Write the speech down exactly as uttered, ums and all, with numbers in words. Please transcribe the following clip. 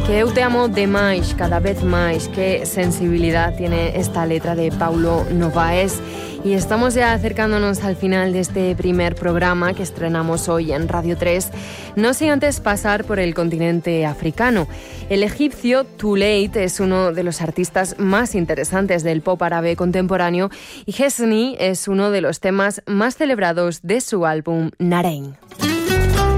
Que eu te amo demais, cada vez más. Qué sensibilidad tiene esta letra de Paulo Novaes. Y estamos ya acercándonos al final de este primer programa que estrenamos hoy en Radio tres, no sin antes pasar por el continente africano. El egipcio Toolate es uno de los artistas más interesantes del pop árabe contemporáneo y Hesni es uno de los temas más celebrados de su álbum Narain.